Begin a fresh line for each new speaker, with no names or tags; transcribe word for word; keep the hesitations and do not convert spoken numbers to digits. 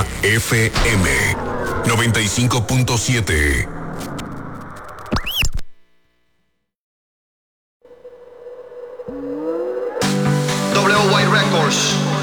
F M noventa y cinco punto siete.
W Y Records.